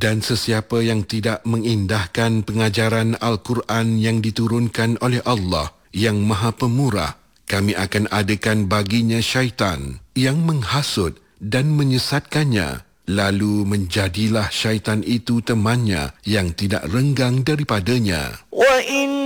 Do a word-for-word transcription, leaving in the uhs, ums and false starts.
Dan sesiapa yang tidak mengindahkan pengajaran Al-Quran yang diturunkan oleh Allah yang Maha Pemurah, kami akan adakan baginya syaitan yang menghasut dan menyesatkannya. Lalu menjadilah syaitan itu temannya yang tidak renggang daripadanya.